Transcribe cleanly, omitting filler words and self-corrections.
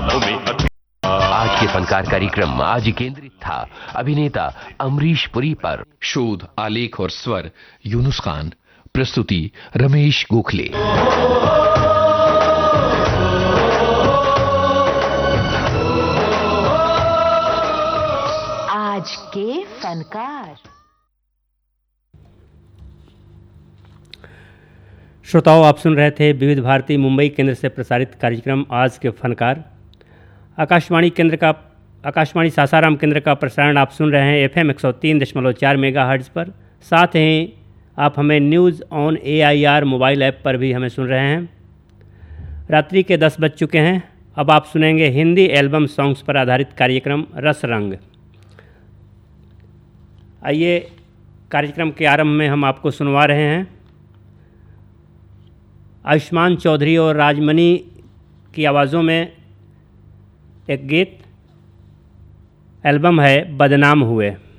आज के फनकार कार्यक्रम आज केंद्रित था अभिनेता अमरीश पुरी पर। शोध, आलेख और स्वर यूनुस खान। प्रस्तुति रमेश गोखले। आज के फनकार। श्रोताओं, आप सुन रहे थे विविध भारती मुंबई केंद्र से प्रसारित कार्यक्रम आज के फनकार। आकाशवाणी सासाराम केंद्र का प्रसारण आप सुन रहे हैं FM 103.4 मेगाहर्ट्ज़ पर। साथ ही आप हमें news on AIR mobile app पर भी हमें सुन रहे हैं। रात्रि के 10 बज चुके हैं। अब आप सुनेंगे हिंदी एल्बम सॉन्ग्स पर आधारित कार्यक्रम रस रंग। आइए कार्यक्रम के आरंभ में हम आपको सुनवा रहे हैं आयुष्मान चौधरी और राजमणि की आवाज़ों में एक गीत। एल्बम है बदनाम हुए।